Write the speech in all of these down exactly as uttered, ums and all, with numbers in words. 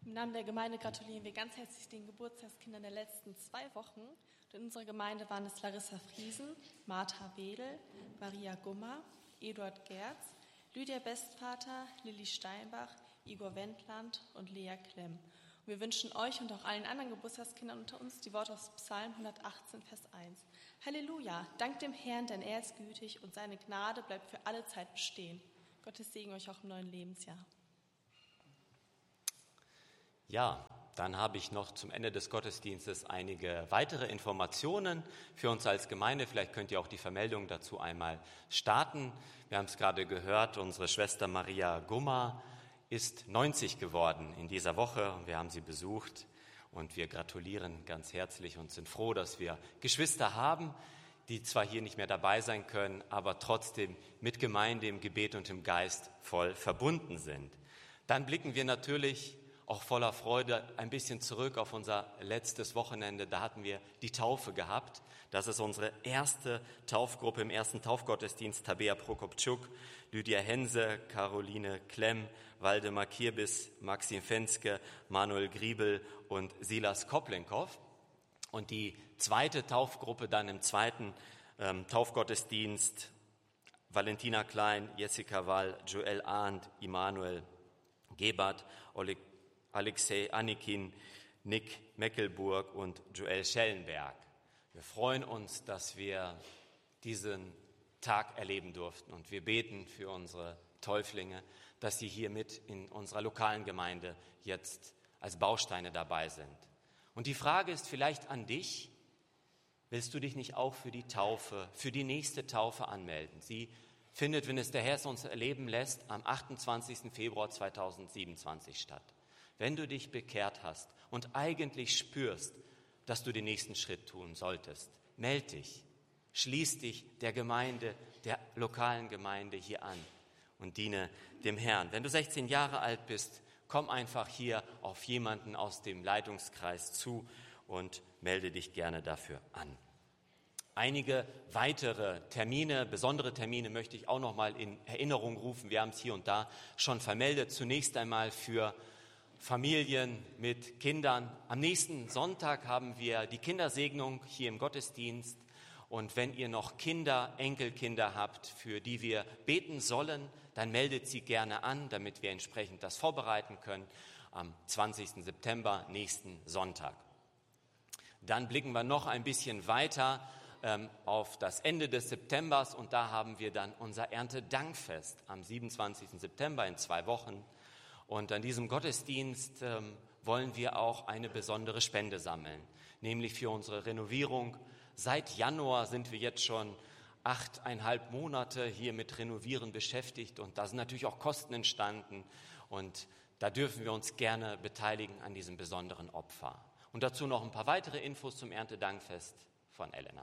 Im Namen der Gemeinde gratulieren wir ganz herzlich den Geburtstagskindern der letzten zwei Wochen. Und in unserer Gemeinde waren es Larissa Friesen, Martha Wedel, Maria Gummer, Eduard Gerz, Lydia Bestvater, Lilly Steinbach, Igor Wendland und Lea Klemm. Und wir wünschen euch und auch allen anderen Geburtstagskindern unter uns die Worte aus Psalm hundertachtzehn, Vers eins. Halleluja, dank dem Herrn, denn er ist gütig und seine Gnade bleibt für alle Zeit bestehen. Gottes Segen euch auch im neuen Lebensjahr. Ja, dann habe ich noch zum Ende des Gottesdienstes einige weitere Informationen für uns als Gemeinde. Vielleicht könnt ihr auch die Vermeldung dazu einmal starten. Wir haben es gerade gehört, unsere Schwester Maria Gummer ist neunzig geworden in dieser Woche und wir haben sie besucht und wir gratulieren ganz herzlich und sind froh, dass wir Geschwister haben, die zwar hier nicht mehr dabei sein können, aber trotzdem mit Gemeinde im Gebet und im Geist voll verbunden sind. Dann blicken wir natürlich auch voller Freude ein bisschen zurück auf unser letztes Wochenende. Da hatten wir die Taufe gehabt. Das ist unsere erste Taufgruppe im ersten Taufgottesdienst. Tabea Prokopczuk, Lydia Hense, Caroline Klemm, Waldemar Kirbis, Maxim Fenske, Manuel Griebel und Silas Koplenkow. Und die zweite Taufgruppe dann im zweiten ähm, Taufgottesdienst. Valentina Klein, Jessica Wall, Joel Arndt, Immanuel Gebert, Oleg Alexei Anikin, Nick Meckelburg und Joel Schellenberg. Wir freuen uns, dass wir diesen Tag erleben durften und wir beten für unsere Täuflinge, dass sie hier mit in unserer lokalen Gemeinde jetzt als Bausteine dabei sind. Und die Frage ist vielleicht an dich, willst du dich nicht auch für die Taufe, für die nächste Taufe anmelden? Sie findet, wenn es der Herr uns erleben lässt, am achtundzwanzigsten Februar zweitausendsiebenundzwanzig statt. Wenn du dich bekehrt hast und eigentlich spürst, dass du den nächsten Schritt tun solltest, meld dich, schließ dich der Gemeinde, der lokalen Gemeinde hier an und diene dem Herrn. Wenn du sechzehn Jahre alt bist, komm einfach hier auf jemanden aus dem Leitungskreis zu und melde dich gerne dafür an. Einige weitere Termine, besondere Termine möchte ich auch noch mal in Erinnerung rufen. Wir haben es hier und da schon vermeldet. Zunächst einmal für Familien mit Kindern. Am nächsten Sonntag haben wir die Kindersegnung hier im Gottesdienst. Und wenn ihr noch Kinder, Enkelkinder habt, für die wir beten sollen, dann meldet sie gerne an, damit wir entsprechend das vorbereiten können am zwanzigsten September, nächsten Sonntag. Dann blicken wir noch ein bisschen weiter ähm, auf das Ende des Septembers und da haben wir dann unser Erntedankfest am siebenundzwanzigsten September in zwei Wochen. Und an diesem Gottesdienst ähm, wollen wir auch eine besondere Spende sammeln, nämlich für unsere Renovierung. Seit Januar sind wir jetzt schon achteinhalb Monate hier mit Renovieren beschäftigt und da sind natürlich auch Kosten entstanden und da dürfen wir uns gerne beteiligen an diesem besonderen Opfer. Und dazu noch ein paar weitere Infos zum Erntedankfest von Elena.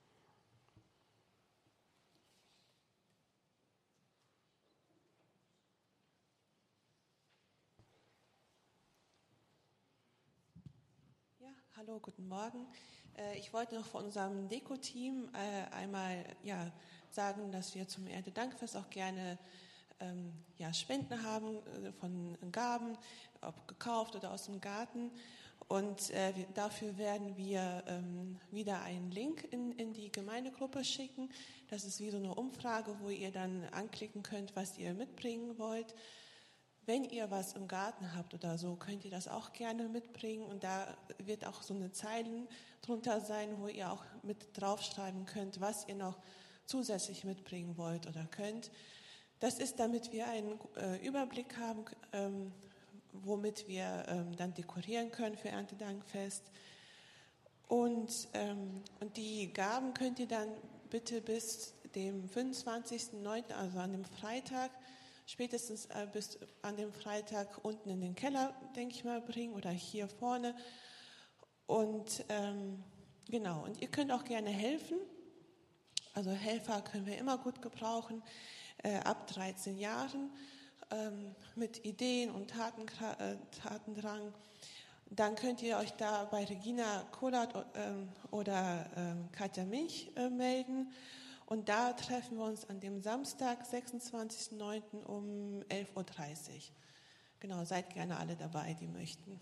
Ja, hallo, guten Morgen. Ich wollte noch von unserem Deko-Team einmal ja, sagen, dass wir zum Erntedankfest auch gerne ähm, ja, Spenden haben von Gaben, ob gekauft oder aus dem Garten. Und äh, dafür werden wir ähm, wieder einen Link in, in die Gemeindegruppe schicken. Das ist wie so eine Umfrage, wo ihr dann anklicken könnt, was ihr mitbringen wollt. Wenn ihr was im Garten habt oder so, könnt ihr das auch gerne mitbringen. Und da wird auch so eine Zeilen drunter sein, wo ihr auch mit draufschreiben könnt, was ihr noch zusätzlich mitbringen wollt oder könnt. Das ist, damit wir einen äh, Überblick haben, ähm, womit wir ähm, dann dekorieren können für Erntedankfest. Und, ähm, und die Gaben könnt ihr dann bitte bis dem fünfundzwanzigsten neunten, also an dem Freitag, spätestens äh, bis an dem Freitag unten in den Keller, denke ich mal, bringen oder hier vorne. Und ähm, genau, und ihr könnt auch gerne helfen. Also Helfer können wir immer gut gebrauchen, äh, ab dreizehn Jahren, ähm, mit Ideen und Taten, äh, Tatendrang. Dann könnt ihr euch da bei Regina Kohlert äh, oder äh, Katja Milch äh, melden. Und da treffen wir uns an dem Samstag, sechsundzwanzigsten neunten um elf Uhr dreißig. genau, seid gerne alle dabei, die möchten.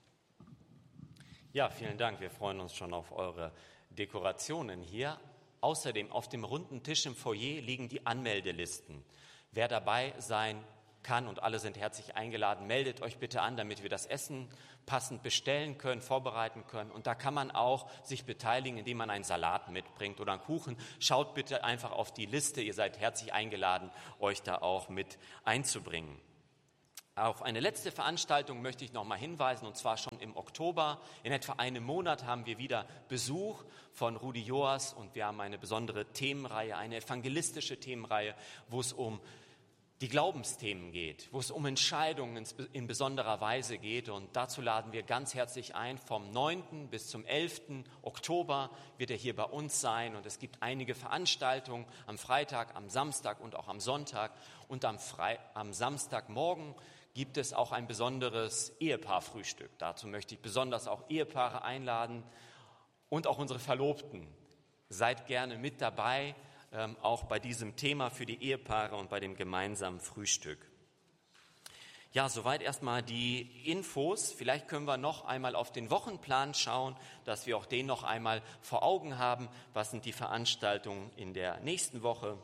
Ja, vielen Dank. Wir freuen uns schon auf eure Dekorationen hier. Außerdem auf dem runden Tisch im Foyer liegen die Anmeldelisten. Wer dabei sein kann und alle sind herzlich eingeladen, meldet euch bitte an, damit wir das Essen passend bestellen können, vorbereiten können. Und da kann man auch sich beteiligen, indem man einen Salat mitbringt oder einen Kuchen. Schaut bitte einfach auf die Liste. Ihr seid herzlich eingeladen, euch da auch mit einzubringen. Auf eine letzte Veranstaltung möchte ich noch mal hinweisen, und zwar schon im Oktober. In etwa einem Monat haben wir wieder Besuch von Rudi Joas und wir haben eine besondere Themenreihe, eine evangelistische Themenreihe, wo es um die Glaubensthemen geht, wo es um Entscheidungen in besonderer Weise geht. Und dazu laden wir ganz herzlich ein. Vom neunten bis zum elften Oktober wird er hier bei uns sein. Und es gibt einige Veranstaltungen am Freitag, am Samstag und auch am Sonntag. Und am, Fre- am Samstagmorgen gibt es auch ein besonderes Ehepaarfrühstück. Dazu möchte ich besonders auch Ehepaare einladen und auch unsere Verlobten. Seid gerne mit dabei, ähm, auch bei diesem Thema für die Ehepaare und bei dem gemeinsamen Frühstück. Ja, soweit erstmal die Infos. Vielleicht können wir noch einmal auf den Wochenplan schauen, dass wir auch den noch einmal vor Augen haben. Was sind die Veranstaltungen in der nächsten Woche?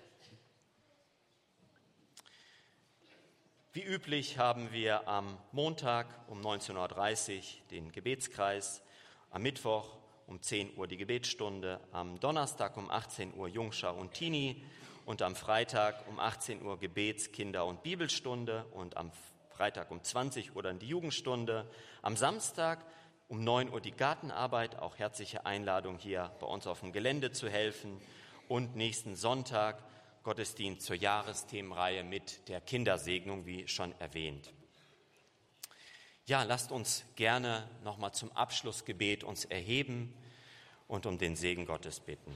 Wie üblich haben wir am Montag um neunzehn Uhr dreißig den Gebetskreis, am Mittwoch um zehn Uhr die Gebetsstunde, am Donnerstag um achtzehn Uhr Jungschar und Teenie und am Freitag um achtzehn Uhr Gebets-, Kinder- und Bibelstunde und am Freitag um zwanzig Uhr dann die Jugendstunde. Am Samstag um neun Uhr die Gartenarbeit, auch herzliche Einladung hier bei uns auf dem Gelände zu helfen. Und nächsten Sonntag Gottesdienst zur Jahresthemenreihe mit der Kindersegnung, wie schon erwähnt. Ja, lasst uns gerne nochmal zum Abschlussgebet uns erheben und um den Segen Gottes bitten.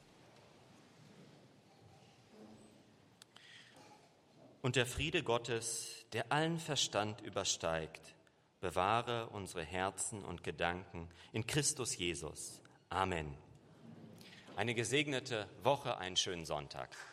Und der Friede Gottes, der allen Verstand übersteigt, bewahre unsere Herzen und Gedanken in Christus Jesus. Amen. Eine gesegnete Woche, einen schönen Sonntag.